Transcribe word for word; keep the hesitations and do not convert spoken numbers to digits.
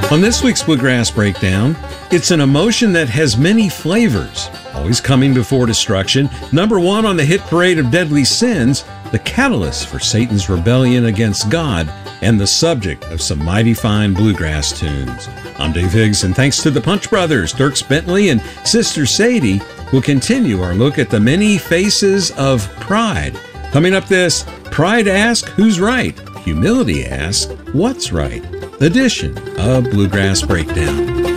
On this week's Bluegrass Breakdown, it's an emotion that has many flavors, always coming before destruction. Number one on the hit parade of deadly sins, the catalyst for Satan's rebellion against God, and the subject of some mighty fine bluegrass tunes. I'm Dave Higgs, and thanks to the Punch Brothers, Dierks Bentley and Sister Sadie, we'll continue our look at the many faces of pride. Coming up this, Pride Asks Who's Right? Humility Asks What's Right? Edition of Bluegrass Breakdown.